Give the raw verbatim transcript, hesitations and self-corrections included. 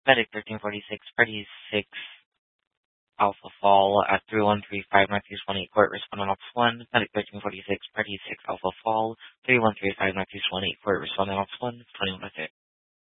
Medic thirteen forty-six, Party six, Alpha Fall at three one three five Matthews one eight Court, responding off one. Medic thirteen forty-six, Party six, Alpha Fall, three one three five Matthews one eight Court, responding off one, twenty-one oh six.